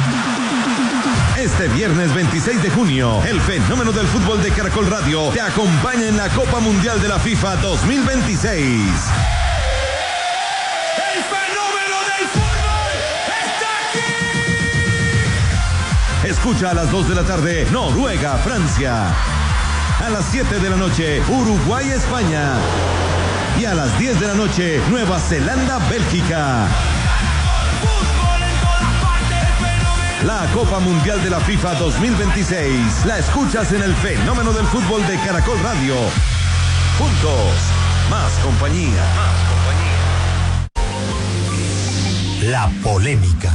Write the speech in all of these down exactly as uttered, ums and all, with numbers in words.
Este viernes veintiséis de junio, el fenómeno del fútbol de Caracol Radio te acompaña en la Copa Mundial de la FIFA dos mil veintiséis. ¡El fenómeno del fútbol está aquí! Escucha a las dos de la tarde, Noruega, Francia. A las siete de la noche, Uruguay, España. Y a las diez de la noche, Nueva Zelanda, Bélgica. La Copa Mundial de la FIFA dos mil veintiséis la escuchas en el fenómeno del fútbol de Caracol Radio. Juntos, más compañía. Más compañía. La polémica.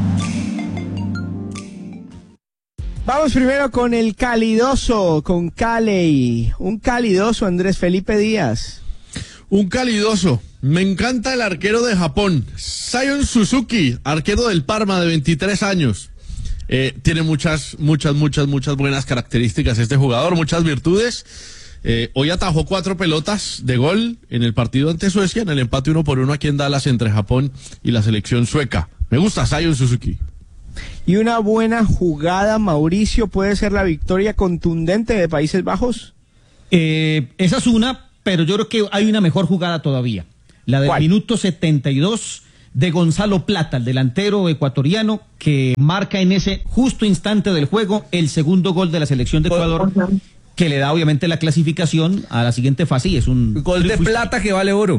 Vamos primero con el calidoso, con Cali. Un calidoso, Andrés Felipe Díaz. Un calidoso. Me encanta el arquero de Japón, Sion Suzuki, arquero del Parma de veintitrés años. Eh, tiene muchas, muchas, muchas, muchas buenas características este jugador, muchas virtudes. Eh, hoy atajó cuatro pelotas de gol en el partido ante Suecia, en el empate uno por uno aquí en Dallas entre Japón y la selección sueca. Me gusta Sion Suzuki. Y una buena jugada, Mauricio, ¿puede ser la victoria contundente de Países Bajos? Eh, esa es una, pero yo creo que hay una mejor jugada todavía. La del ¿Cuál? Minuto setenta y dos de Gonzalo Plata, el delantero ecuatoriano, que marca en ese justo instante del juego el segundo gol de la selección de Ecuador, que le da obviamente la clasificación a la siguiente fase y es un gol de plata que vale oro.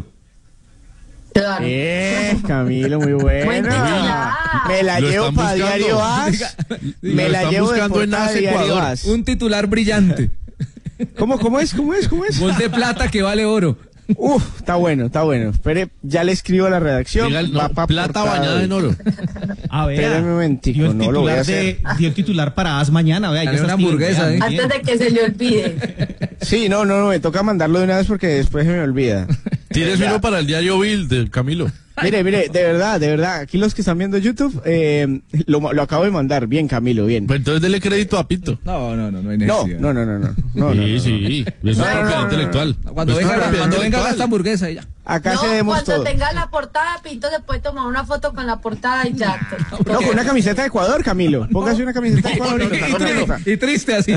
Eh, Camilo, muy buena. Me la Lo llevo para buscando. Diario As. Me la llevo de portada de Diario As. Un titular brillante. ¿Cómo, cómo es? ¿Cómo es? ¿Cómo es? Gol de plata que vale oro. Uf, está bueno, está bueno. Espere, ya le escribo a la redacción. Diga, no, pa plata bañada en oro. A ver, espérame un momentico, dio el no lo voy a titular hacer. de, dio el titular para As mañana, vea, ya Dale está una escribiendo, hamburguesa, vea, ¿eh? muy bien. Antes de que se le olvide. Sí, no, no, no, me toca mandarlo de una vez porque después se me olvida. Tienes uno para el diario Bill de Camilo. Mire, mire, de verdad, de verdad, aquí los que están viendo YouTube, eh, lo, lo acabo de mandar. Bien, Camilo, bien. Pues entonces dele crédito a Pito. No, no, no, no hay No, necesidad. no, no, no, no. no, sí, no, no, sí, no. eso No, es no, propiedad no, no, intelectual. Cuando Eso es venga, propiedad cuando venga intelectual. esta hamburguesa y ya. Acá No, cedemos cuando todo. tenga la portada, Pinto se puede tomar una foto con la portada y ya. No, con una camiseta de Ecuador, Camilo. Póngase una camiseta de Ecuador. Y, tri- y triste así.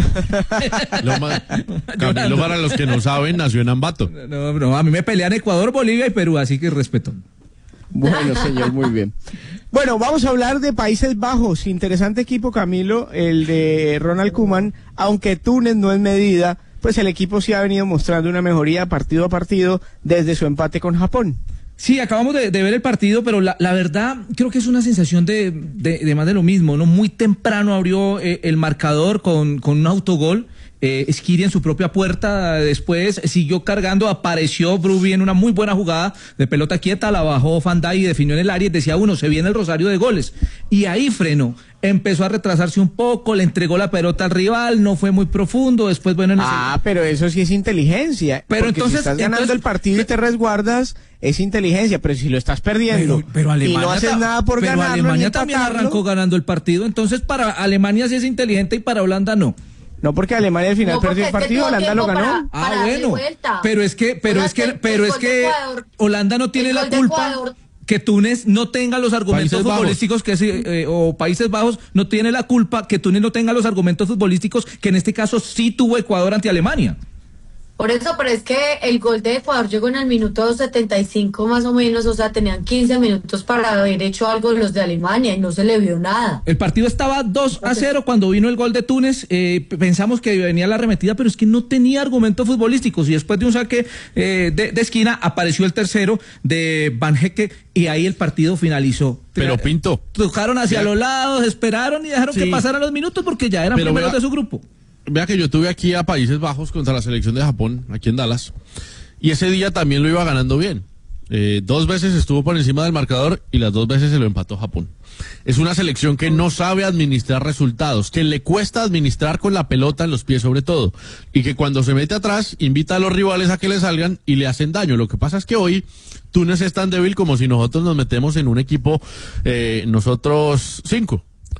Lo más- Camilo, para los que no saben, nació en Ambato. No, no, a mí me pelean Ecuador, Bolivia y Perú, así que respeto. Bueno, señor, muy bien. Bueno, vamos a hablar de Países Bajos. Interesante equipo, Camilo, el de Ronald Koeman. Aunque Túnez no es medida, pues el equipo sí ha venido mostrando una mejoría partido a partido desde su empate con Japón. Sí, acabamos de, de ver el partido, pero la, la verdad creo que es una sensación de, de, de más de lo mismo, ¿no? Muy temprano abrió eh, el marcador con, con un autogol. Eh, Skiri en su propia puerta, después siguió cargando, apareció Bruby en una muy buena jugada de pelota quieta, la bajó Van Dijk y definió en el área y decía uno, se viene el rosario de goles, y ahí frenó, empezó a retrasarse un poco, le entregó la pelota al rival, no fue muy profundo, después bueno en el Ah, ese... pero eso sí es inteligencia, pero porque entonces, si estás ganando entonces, el partido y te resguardas, es inteligencia, pero si lo estás perdiendo pero, pero Alemania, y no haces nada por pero ganarlo, Alemania ni también empatarlo, arrancó ganando el partido, entonces para Alemania sí es inteligente y para Holanda no. No, porque Alemania al final No, perdió el porque es que partido, tuvo Holanda lo tiempo ganó. para- Ah, darle bueno, vuelta. pero es que, pero O sea, es que, el- pero el es gol de que Ecuador- Holanda no tiene el la gol de culpa Ecuador- que Túnez no tenga los argumentos Países Bajos. futbolísticos que sí, eh, o Países Bajos no tiene la culpa que Túnez no tenga los argumentos futbolísticos que en este caso sí tuvo Ecuador ante Alemania. Por eso, pero es que el gol de Ecuador llegó en el minuto setenta y cinco más o menos, o sea, tenían quince minutos para haber hecho algo los de Alemania y no se le vio nada. El partido estaba dos a cero cuando vino el gol de Túnez, eh, pensamos que venía la arremetida, pero es que no tenía argumentos futbolísticos y después de un saque eh, de, de esquina apareció el tercero de Van Hecke y ahí el partido finalizó. Pero Pinto. Tocaron hacia Vea. los lados, esperaron y dejaron Sí. que pasaran los minutos porque ya eran Pero primeros vea- de su grupo. Vea que yo tuve aquí a Países Bajos contra la selección de Japón, aquí en Dallas, y ese día también lo iba ganando bien. Eh, dos veces estuvo por encima del marcador y las dos veces se lo empató Japón. Es una selección que no sabe administrar resultados, que le cuesta administrar con la pelota en los pies sobre todo, y que cuando se mete atrás invita a los rivales a que le salgan y le hacen daño. Lo que pasa es que hoy Túnez es tan débil como si nosotros nos metemos en un equipo, eh, nosotros cinco.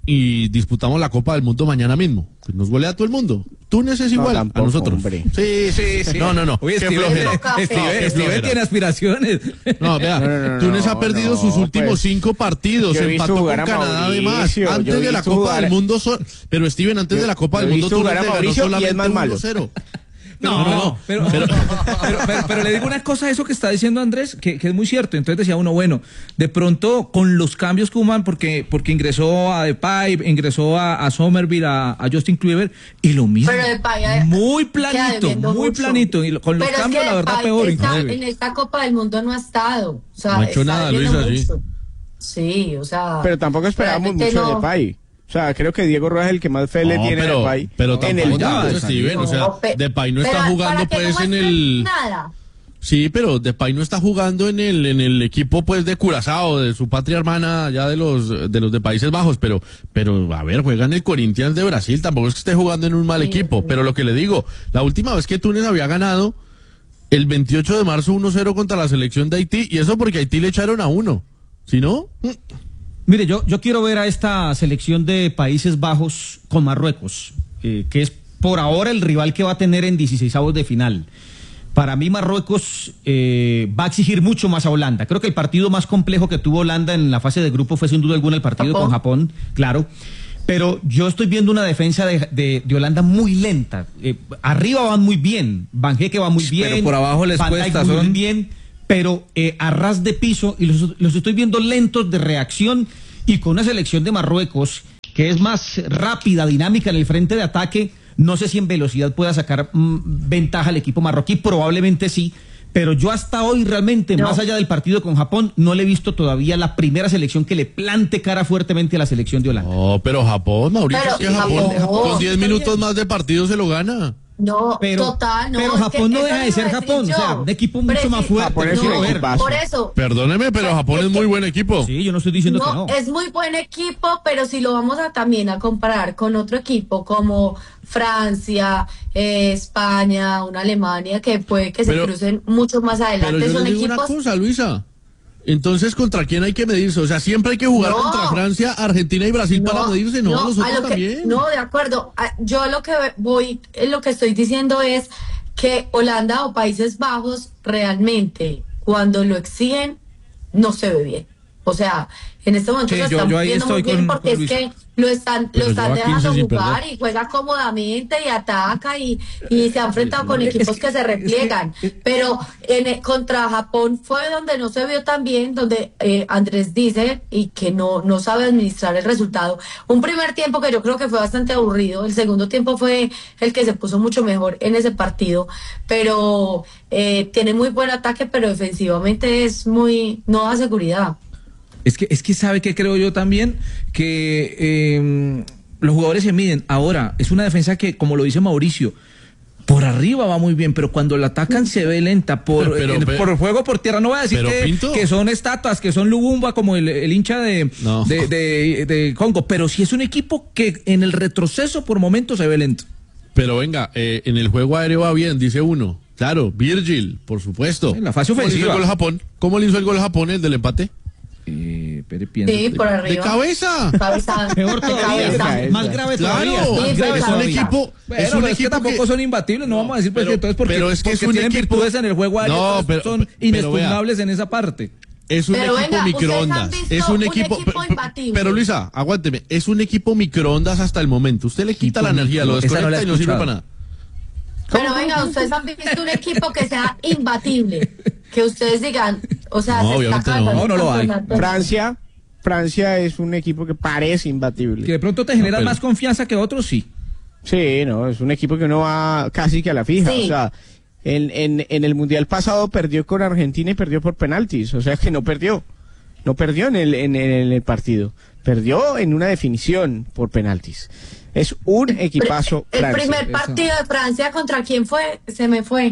y disputamos la Copa del Mundo mañana mismo. Pues nos golea todo el mundo. Túnez es igual no, tampoco, a nosotros. Hombre. Sí, sí, sí. No, no, no. Uy, Qué Steven, flojera. Steven, Steven tiene aspiraciones. No, vea, No, no, no, Túnez no, ha perdido no, sus últimos pues, cinco partidos, yo he visto empató con jugar a Canadá además. Mauricio, yo Antes he de la visto Copa jugar- del Mundo, so- pero Steven, antes Yo- de la Copa yo del he Mundo, visto Túnez jugar a le ganó Mauricio y es solamente más malo. uno cero. No, no, no, pero, pero, pero, pero- pero le digo una cosa a eso que está diciendo Andrés, que, que es muy cierto. Entonces decía uno, bueno, de pronto con los cambios que human, porque, porque ingresó a Depay, ingresó a, a Somerville, a, a Justin Kluivert, y lo mismo. Pero Depay, eh, muy queda planito, debiendo muy mucho. planito. Y lo- con los Pero es cambios, que la verdad, Depay peor. está- inclusive. en esta Copa del Mundo no ha estado. O sea, No ha hecho está nada, debiendo Luisa, sí. mucho. Sí, o sea. Pero tampoco esperábamos realmente mucho de no. Depay. O sea, creo que Diego Rueda es el que más fe le No, tiene a pero, Depay pero en tampoco el ya, mundo. Steven, o sea, pe- Depay no está pero jugando para que pues no en muestren el... Nada. Sí, pero Depay no está jugando en el en el equipo pues de Curazao, de su patria hermana, ya de los de los de Países Bajos, pero pero a ver, juega en el Corinthians de Brasil, tampoco es que esté jugando en un mal Sí, equipo, sí. pero lo que le digo, la última vez que Túnez había ganado el veintiocho de marzo uno cero contra la selección de Haití, y eso porque a Haití le echaron a uno. ¿Sí no? Mire, yo, yo quiero ver a esta selección de Países Bajos con Marruecos, eh, que es por ahora el rival que va a tener en dieciseisavos de final. Para mí Marruecos eh, va a exigir mucho más a Holanda. Creo que el partido más complejo que tuvo Holanda en la fase de grupo fue sin duda alguna el partido Japón. con Japón, claro. Pero yo estoy viendo una defensa de, de, de Holanda muy lenta. Eh, arriba van muy bien, Van Heeke va muy bien. Pero por abajo les Van Dijk cuesta, muy son- bien, pero eh, a ras de piso, y los, los estoy viendo lentos de reacción, y con una selección de Marruecos que es más rápida, dinámica en el frente de ataque. No sé si en velocidad pueda sacar mm, ventaja al equipo marroquí, probablemente sí, pero yo hasta hoy realmente, No. más allá del partido con Japón, no le he visto todavía la primera selección que le plante cara fuertemente a la selección de Holanda. No, pero Japón, Mauricio, Pero es que Japón, Japón- con diez minutos más de partido se lo gana. No, Pero- total, no. pero es Japón que no eso deja de iba a ser decir Japón, o yo. sea, un equipo mucho Pero más sí, fuerte, Japón es no, un equipazo. por eso. Perdóneme, pero Japón es muy buen equipo. Sí, yo no estoy diciendo No, que no. es muy buen equipo, pero si lo vamos a también a comparar con otro equipo como Francia, eh, España, una Alemania, que puede que se Pero- crucen mucho más Pero adelante, yo son le digo una equipos. cosa, Luisa. Entonces, ¿contra quién hay que medirse? O sea, siempre hay que jugar No. contra Francia, Argentina y Brasil para medirse. No, no, a nosotros lo que- también. no, de acuerdo. A- Yo lo que voy, eh, lo que estoy diciendo es que Holanda o Países Bajos realmente, cuando lo exigen, no se ve bien. O sea, en este momento Sí, se yo- están yo ahí viendo muy estoy bien con- porque con es Luisa. que lo están, Pero lo están lleva dejando quince sin jugar perder. y juega cómodamente y ataca y, y se ha enfrentado con Es equipos que- que se repliegan. es que- Pero en, el- contra Japón fue donde no se vio tan bien, donde eh, Andrés dice y que no, no sabe administrar el resultado. Un primer tiempo que yo creo que fue bastante aburrido, el segundo tiempo fue el que se puso mucho mejor en ese partido, pero eh, tiene muy buen ataque, pero defensivamente es muy, no da seguridad. Es que, es que sabe que creo yo también que eh, los jugadores se miden. Ahora, es una defensa que, como lo dice Mauricio, por arriba va muy bien, pero cuando la atacan se ve lenta. Por, Pero, en- pero- por juego por tierra, no voy a decir pero, que, Pinto. que son estatuas, que son Lubumba como el, el hincha de, No. de, de- de Congo, pero sí es un equipo que en el retroceso por momentos se ve lento. Pero venga, eh, en el juego aéreo va bien, dice uno. Claro, Virgil, por supuesto. En la fase ¿Cómo le hizo ofensiva. el gol Japón? ¿Cómo le hizo el gol Japón, el del empate? Eh, espere, pienso. Sí, por De arriba. cabeza. Cabeza. Peor de todavía, cabeza. más grave Claro, todavía. Sí, más pues, grave es un claro. todavía. equipo. Bueno, es un pero es que equipo tampoco que- son imbatibles, no vamos a decir pues pero- que entonces porque, pero es que porque es un tienen equipo- virtudes en el juego aéreo, No, entonces pero- son pero vea. inexpugnables en esa parte. Es un Pero equipo venga, ustedes microondas. han visto Es un un equipo. equipo pe- pe- imbatible. Pero Luisa, aguánteme. Es un equipo microondas hasta el momento. Usted le quita Equipo la energía, lo micro- esa no la desconecta he y no sirve escuchado. para nada. Pero venga, ustedes han visto un equipo que sea imbatible, que ustedes digan, o sea, No, se está obviamente acabando no. el No, no lo hay. campeonato. Francia, Francia es un equipo que parece imbatible. Que de pronto te genera pero- más confianza que otros, sí. Sí, no, es un equipo que uno va casi que a la fija. Sí. O sea, en, en, en el Mundial pasado perdió con Argentina y perdió por penaltis. O sea que no perdió. No perdió en el, en, el- en el partido. Perdió en una definición por penaltis. Es un equipazo El Francia. primer Eso. partido de Francia, ¿contra quién fue? Se me fue.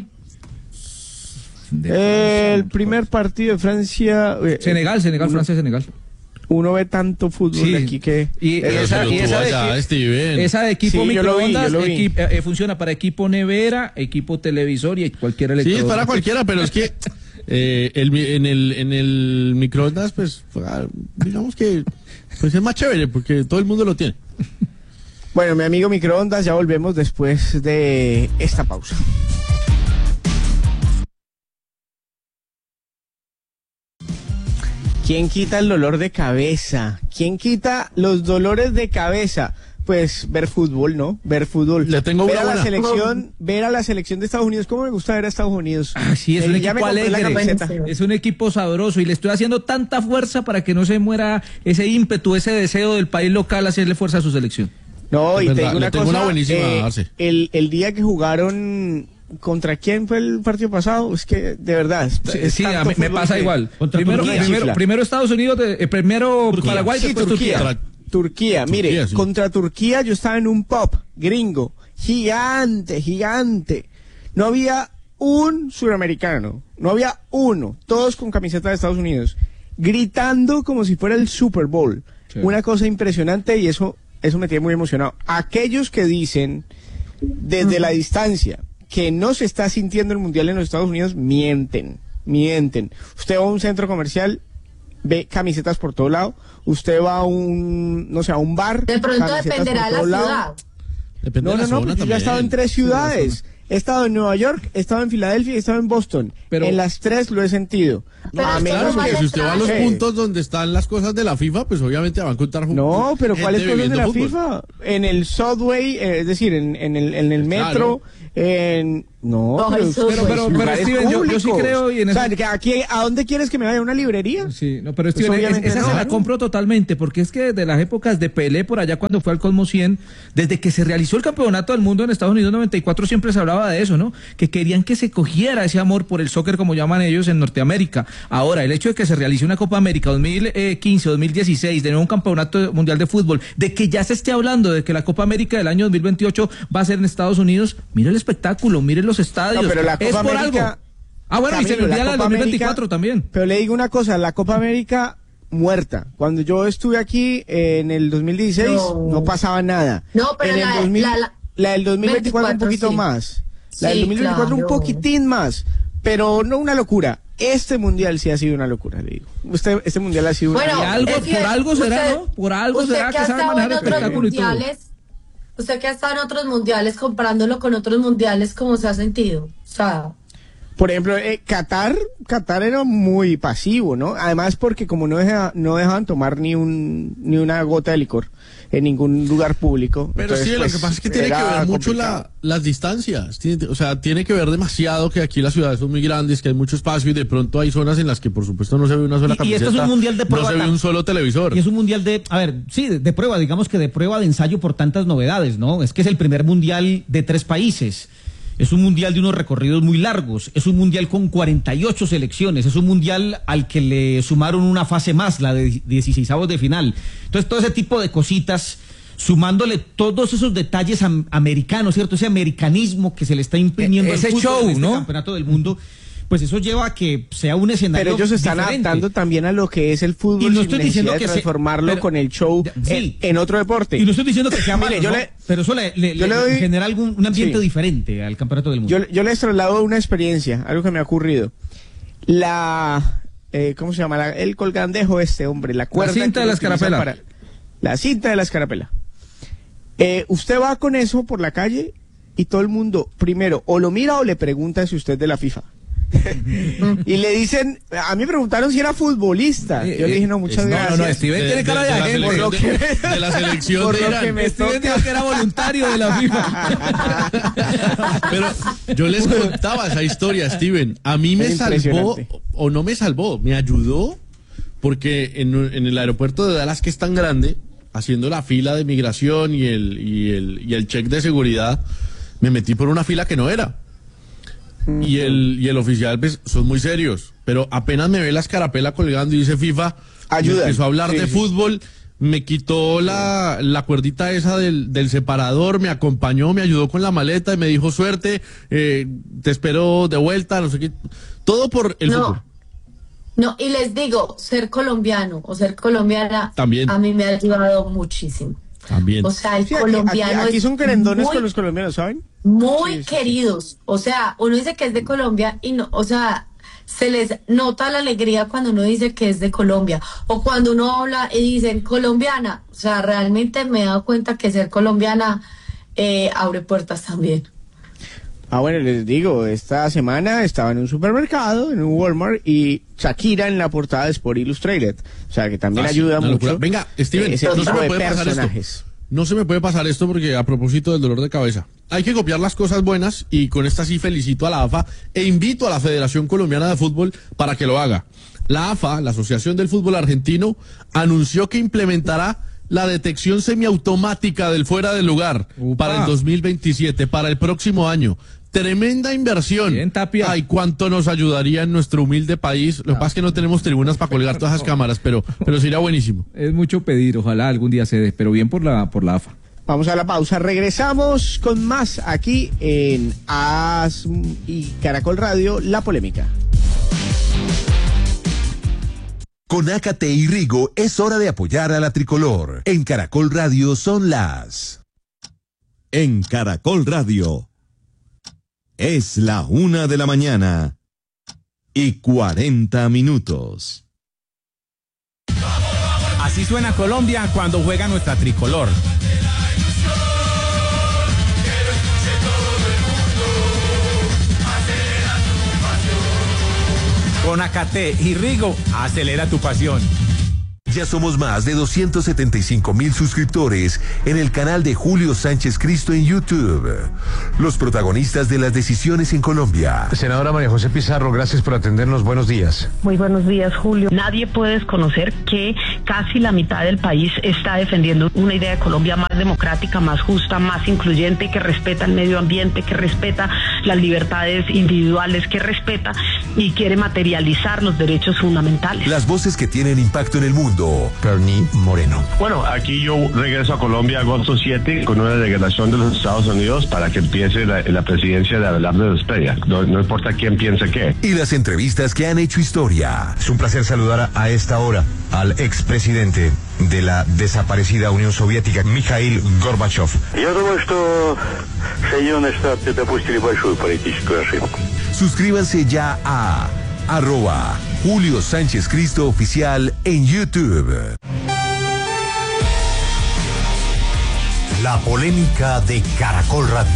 El primer partido de Francia. eh, Senegal, Senegal, uno, Francia, Senegal. Uno ve tanto fútbol Sí. aquí que. Y, Pero esa, se lo y tuvo esa, de, allá, equi- Steven. esa de equipo Sí, yo lo vi, microondas yo lo vi. equi- eh, eh, funciona para equipo nevera, equipo televisor y cualquier Sí, electrónico. es para cualquiera, pero es que eh, el, mi- en, el, en el microondas, pues, ah, digamos que Pues es más chévere porque todo el mundo lo tiene. Bueno, mi amigo microondas, ya volvemos después de esta pausa. ¿Quién quita el dolor de cabeza? ¿Quién quita los dolores de cabeza? Pues ver fútbol, ¿no? Ver fútbol. Le tengo ver una a la buena. selección, ver a la selección de Estados Unidos. ¿Cómo me gusta ver a Estados Unidos? Ah, sí, es un Eh, ya me equipo compré la alegre, camiseta. es un equipo sabroso y le estoy haciendo tanta fuerza para que no se muera ese ímpetu, ese deseo del país local hacerle fuerza a su selección. No, Es y verdad, te digo le una tengo cosa, una buenísima, eh, Arce. el, el día que jugaron, ¿contra quién fue el partido pasado? Es que, de verdad, es- Sí, es sí, tanto a mí me fútbol pasa que- igual. Contra Primero, Turquía. primero, primero Estados Unidos, de- eh, primero Turquía. Paraguay, Sí, después Turquía. Turquía. Tra- Turquía, mire, Turquía, sí. contra Turquía yo estaba en un pub gringo, gigante, gigante. No había un suramericano, no había uno, todos con camiseta de Estados Unidos, gritando como si fuera el Super Bowl. Sí. Una cosa impresionante y eso, eso me tiene muy emocionado. Aquellos que dicen desde la distancia que no se está sintiendo el Mundial en los Estados Unidos, mienten, mienten. Usted va a un centro comercial, ve camisetas por todo lado. Usted va a un, no sé, a un bar. De pronto camisetas dependerá por de la todo lado. ciudad. Depende No, de no, la no, zona pues yo ya he estado en también. tres ciudades. He estado en Nueva York, he estado en Filadelfia y he estado en Boston. Pero- en las tres lo he sentido. Pero A es que menos lo Claro, más porque si usted va a los Sí. puntos donde están las cosas de la FIFA, pues obviamente va a encontrar fu- No, pero gente ¿cuáles cosas de viviendo la fútbol. FIFA? En el subway, eh, es decir, en, en el, en el metro, en... No, No, pero, eso- pero, pero- pero, lugares Steven, yo- yo sí públicos. creo y en O sea, eso- que aquí, ¿a dónde quieres que me vaya? ¿A una librería? Sí, no, pero Pues Steven, es- obviamente esa no. se la compro totalmente, porque es que desde las épocas de Pelé, por allá cuando fue al Cosmo cien, desde que se realizó el Campeonato del Mundo en Estados Unidos noventa y cuatro, siempre se hablaba de eso, ¿no? Que querían que se cogiera ese amor por el soccer, como llaman ellos, en Norteamérica. Ahora, el hecho de que se realice una Copa América dos mil quince, dos mil dieciséis, de nuevo un Campeonato Mundial de Fútbol, de que ya se esté hablando de que la Copa América del año dos mil veintiocho va a ser en Estados Unidos, mire el espectáculo, mire los estadios. No, pero la es Copa por América- algo. Ah, bueno, y se Camilo, me olvida la del Copa dos mil América- veinticuatro también. Pero le digo una cosa, la Copa América muerta. Cuando yo estuve aquí eh, en el dos mil dieciséis no, No. pasaba nada. No, pero en el la- dos mil, la- la- la del dos mil veinticuatro un poquito sí. más. La del Sí, dos mil veinticuatro un claro. poquitín más. Pero no una locura. Este mundial sí ha sido una locura, le digo. Este, este mundial ha sido una Bueno, Y algo- es que por algo será, usted- ¿no? Por algo usted será que que ha sabe estado manejar en otros espectáculo y todo. mundiales, usted que ha estado en otros mundiales, comparándolo con otros mundiales, ¿cómo se ha sentido? O sea, Por ejemplo, eh, Qatar, Qatar era muy pasivo, ¿no? Además porque como no, deja, no dejaban tomar ni un ni una gota de licor en ningún lugar público. Pero entonces, sí, lo pues, que pasa es que tiene que era ver mucho complicado. la, las distancias. Tiene- o sea, tiene que ver demasiado que aquí las ciudades son muy grandes, que hay mucho espacio y de pronto hay zonas en las que por supuesto no se ve una sola Y- y camiseta. esto es un mundial de No prueba se ve tan- un solo televisor. Y es un mundial de, a ver, sí, de, de prueba, digamos que de prueba de ensayo por tantas novedades, ¿no? Es que es el primer mundial de tres países. Es un mundial de unos recorridos muy largos. Es un mundial con cuarenta y ocho selecciones. Es un mundial al que le sumaron una fase más, la de dieciseisavos de final. Entonces, todo ese tipo de cositas, sumándole todos esos detalles am- americanos, ¿cierto? Ese americanismo que se le está imprimiendo E- al ese fútbol show, en este ¿no? campeonato del mundo, pues eso lleva a que sea un escenario Pero ellos se están diferente. adaptando también a lo que es el fútbol Y no sin estoy diciendo necesidad de que se- transformarlo pero- con el show Ya, en, sí. en otro deporte. Y no estoy diciendo que sea malo, Mire, yo ¿no? le- pero eso le, le- yo le le doy- genera algún, un ambiente Sí. diferente al campeonato del mundo. Yo, yo les traslado una experiencia, algo que me ha ocurrido. La, eh, ¿cómo se llama? La- el colgandejo este, hombre, la cuerda. cinta que de la utilizan escarapela. para- La cinta de la escarapela. Eh, usted va con eso por la calle y todo el mundo, primero, o lo mira o le pregunta si usted es de la FIFA. Y le dicen, a mí me preguntaron si era futbolista. Eh, Yo le eh, dije, no, muchas no, no, gracias. no, Steven tiene cara de la agente. selección Por lo que- de, de la selección por de lo Irán. que me Steven toca. dijo que era voluntario de la FIFA. Pero yo les contaba esa historia, Steven. A mí me Es salvó, impresionante. o no me salvó, me ayudó, porque en, en el aeropuerto de Dallas, que es tan grande, haciendo la fila de migración y el, y el, y el check de seguridad, me metí por una fila que no era. Y el, y el oficial, pues, son muy serios. Pero apenas me ve la escarapela colgando y dice FIFA, Ayuda. me empezó a hablar Sí, de sí. fútbol, me quitó la, la cuerdita esa del, del separador, me acompañó, me ayudó con la maleta y me dijo suerte, eh, te espero de vuelta, no sé qué. Todo por el no. fútbol. No, y les digo, ser colombiano o ser colombiana También. a mí me ha ayudado muchísimo. También. O sea, el Sí, aquí, colombiano aquí- aquí es son querendones muy, con los colombianos, ¿saben? muy Sí, sí, sí. queridos. O sea, uno dice que es de Colombia y no, o sea, se les nota la alegría cuando uno dice que es de Colombia, o cuando uno habla y dicen colombiana. O sea, realmente me he dado cuenta que ser colombiana eh, abre puertas también. Ah, bueno, les digo, esta semana estaba en un supermercado, en un Walmart, y Shakira en la portada de Sport Illustrated. O sea, que también Ah, sí, ayuda una mucho. locura. Venga, Steven, eh, ese no se tipo me de puede pasar personajes. esto. No se me puede pasar esto porque a propósito del dolor de cabeza, hay que copiar las cosas buenas y con esta sí felicito a la A F A e invito a la Federación Colombiana de Fútbol para que lo haga. La A F A, la Asociación del Fútbol Argentino, anunció que implementará la detección semiautomática del fuera de lugar Upa. para el dos mil veintisiete, para el próximo año. Tremenda inversión. Bien, Tapia. Ay, cuánto nos ayudaría en nuestro humilde país. Lo que pasa es que no tenemos tribunas para colgar todas esas cámaras, pero, pero sería buenísimo. Es mucho pedir, ojalá algún día se dé, pero bien por la, por la A F A. Vamos a la pausa, regresamos con más aquí en As y Caracol Radio, La Polémica. Con Ácate y Rigo es hora de apoyar a la tricolor. En Caracol Radio son las... En Caracol Radio es la una de la mañana y cuarenta minutos. Así suena Colombia cuando juega nuestra tricolor. Con Ácate y Rigo, acelera tu pasión. Ya somos más de doscientos setenta y cinco mil suscriptores en el canal de Julio Sánchez Cristo en YouTube. Los protagonistas de las decisiones en Colombia. Senadora María José Pizarro, gracias por atendernos. Buenos días. Muy buenos días, Julio. Nadie puede desconocer que casi la mitad del país está defendiendo una idea de Colombia más democrática, más justa, más incluyente, que respeta el medio ambiente, que respeta las libertades individuales, que respeta y quiere materializar los derechos fundamentales. Las voces que tienen impacto en el mundo. Bernie Moreno. Bueno, aquí yo regreso a Colombia agosto siete con una delegación de los Estados Unidos para que empiece la, la presidencia de Abelardo Despedia. No, no importa quién piense qué. Y las entrevistas que han hecho historia. Es un placer saludar a esta hora al expresidente de la desaparecida Unión Soviética, Mikhail Gorbachev. Я думаю, что Соединенные Штаты допустили большую политическую ошибку. Suscríbanse ya a arroba Julio Sánchez Cristo Oficial en YouTube. La polémica de Caracol Radio.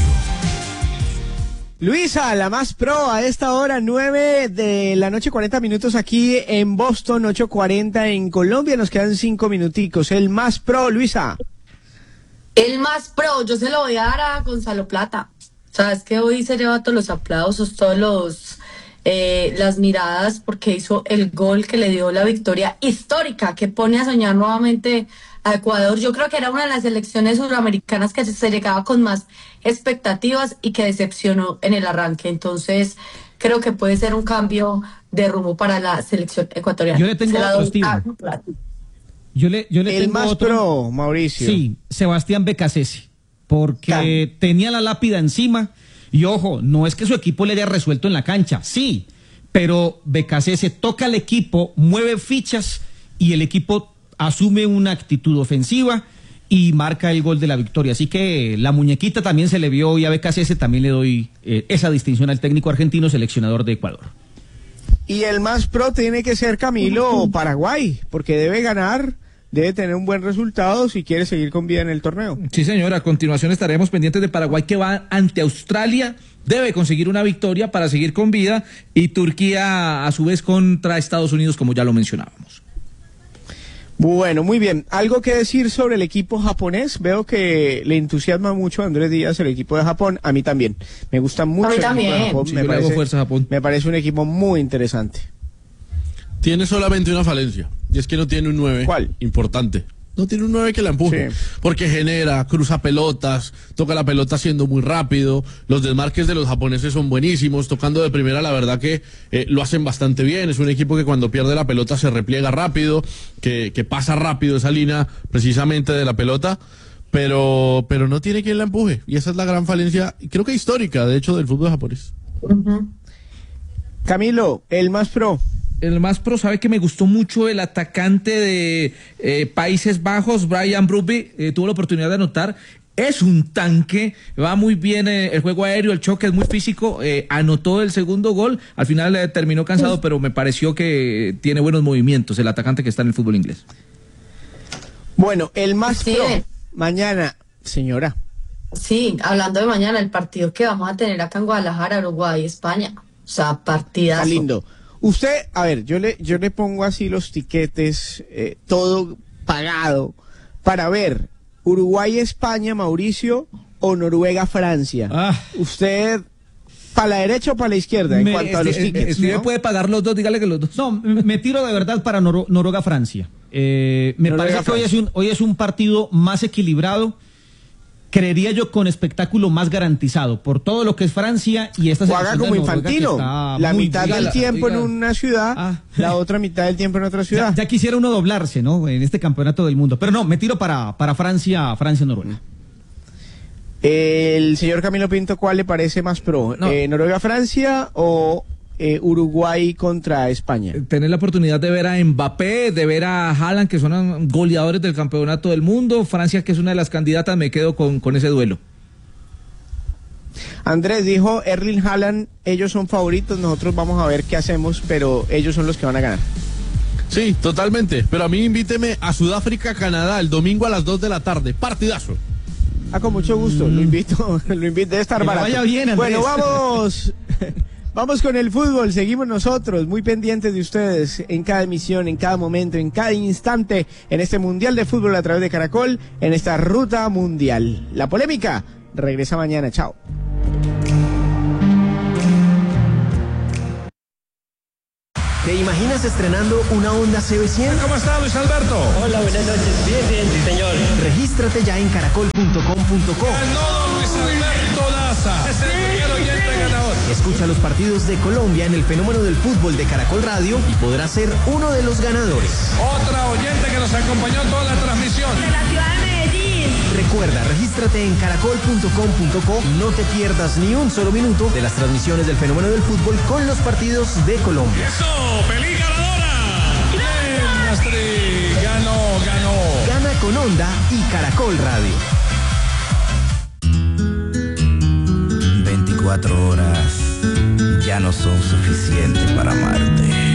Luisa, la más pro a esta hora, nueve de la noche, cuarenta minutos aquí en Boston, ocho cuarenta en Colombia, nos quedan cinco minuticos. El más pro, Luisa. El más pro, yo se lo voy a dar a Gonzalo Plata. Sabes que hoy se lleva todos los aplausos, todos los eh, las miradas, porque hizo el gol que le dio la victoria histórica, que pone a soñar nuevamente a Ecuador. Yo creo que era una de las selecciones sudamericanas que se llegaba con más expectativas y que decepcionó en el arranque. Entonces, creo que puede ser un cambio de rumbo para la selección ecuatoriana. Yo le tengo Se la otro, doy Steven. a Plata. Yo le, yo le El tengo más otro. pro, Mauricio. Sí, Sebastián Becasese, porque Claro. tenía la lápida encima y ojo, no es que su equipo le haya resuelto en la cancha, sí, pero Becasese toca al equipo, mueve fichas y el equipo asume una actitud ofensiva y marca el gol de la victoria. Así que la muñequita también se le vio y a Becasese también le doy eh, esa distinción al técnico argentino seleccionador de Ecuador. Y el más pro tiene que ser Camilo Paraguay, porque debe ganar, debe tener un buen resultado si quiere seguir con vida en el torneo. Sí, señora, a continuación estaremos pendientes de Paraguay, que va ante Australia, debe conseguir una victoria para seguir con vida, y Turquía a su vez contra Estados Unidos, como ya lo mencionábamos. Bueno, muy bien. ¿Algo que decir sobre el equipo japonés? Veo que le entusiasma mucho a Andrés Díaz el equipo de Japón. A mí también. Me gusta mucho A mí el equipo de también. Japón. Sí, me, yo le hago parece, fuerza a Japón. me parece un equipo muy interesante. Tiene solamente una falencia, y es que no tiene un nueve ¿Cuál? importante. No tiene un nueve que la empuje, Sí. porque genera, cruza pelotas, toca la pelota siendo muy rápido, los desmarques de los japoneses son buenísimos, tocando de primera la verdad que eh, lo hacen bastante bien, es un equipo que cuando pierde la pelota se repliega rápido, que, que pasa rápido esa línea precisamente de la pelota, pero, pero no tiene quien la empuje, y esa es la gran falencia, y creo que histórica, de hecho, del fútbol japonés. Uh-huh. Camilo, el más pro. El más pro, sabe que me gustó mucho el atacante de eh, Países Bajos, Brian Brugge, eh, tuvo la oportunidad de anotar. Es un tanque, va muy bien eh, el juego aéreo, el choque es muy físico, eh, anotó el segundo gol, al final eh, terminó cansado, Uf. pero me pareció que tiene buenos movimientos el atacante que está en el fútbol inglés. Bueno, el más sí. pro, mañana, señora. Sí, hablando de mañana, el partido que vamos a tener acá en Guadalajara, Uruguay, España, o sea, partidazo. Está lindo. Usted, a ver, yo le, yo le pongo así los tiquetes, eh, todo pagado, para ver Uruguay-España, Mauricio, o Noruega-Francia. Ah. Usted, ¿para la derecha o para la izquierda en me, cuanto a los tickets? Si ¿no? puede pagar los dos, dígale que los dos. No, me tiro de verdad para Nor Noruega-Francia. Eh, me Noruega, parece que hoy es, un, hoy es un partido más equilibrado. Creería yo con espectáculo más garantizado por todo lo que es Francia y esta juega como Infantino, la mitad del la, tiempo diga. en una ciudad, ah. la otra mitad del tiempo en otra ciudad. Ya, ya quisiera uno doblarse, ¿no? En este campeonato del mundo, pero no, me tiro para para Francia, Francia Noruega. El señor Camilo Pinto, ¿cuál le parece más pro? No. Eh, ¿Noruega Francia o eh, Uruguay contra España? Tener la oportunidad de ver a Mbappé, de ver a Haaland, que son goleadores del campeonato del mundo. Francia, que es una de las candidatas, me quedo con, con ese duelo. Andrés dijo, Erling Haaland, ellos son favoritos, nosotros vamos a ver qué hacemos, pero ellos son los que van a ganar. Sí, totalmente, pero a mí invíteme a Sudáfrica, Canadá, el domingo a las dos de la tarde, partidazo. Ah, con mucho gusto, mm. lo invito, lo invito, debe estar que barato. Vaya bien, Andrés. Bueno, vamos... Vamos con el fútbol, seguimos nosotros muy pendientes de ustedes en cada emisión, en cada momento, en cada instante, en este Mundial de Fútbol a través de Caracol, en esta ruta mundial. La polémica regresa mañana, chao. ¿Te imaginas estrenando una Honda C B cien? ¿Cómo está, Luis Alberto? Hola, buenas noches. Bien, bien, sí, señor. Regístrate ya en caracol punto com punto co. El nodo Luis Alberto Daza. Es el primer oyente ganador. Escucha los partidos de Colombia en el fenómeno del fútbol de Caracol Radio y podrás ser uno de los ganadores. Otra oyente que nos acompañó en toda la transmisión. De la ciudad de Medellín. Recuerda, regístrate en caracol punto com punto co y no te pierdas ni un solo minuto de las transmisiones del fenómeno del fútbol con los partidos de Colombia. ¡Eso! ¡Feliz ganadora! ¡Bien, Astrid! ¡Ganó, ganó! Gana con Honda y Caracol Radio. veinticuatro horas ya no son suficientes para amarte.